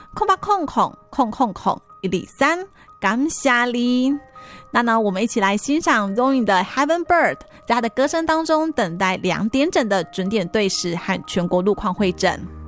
空吧空空空空空123，感谢你。那呢，我们一起来欣赏 Zoe 的 Heaven Bird， 在他的歌声当中等待2点整的准点对时和全国路况会诊。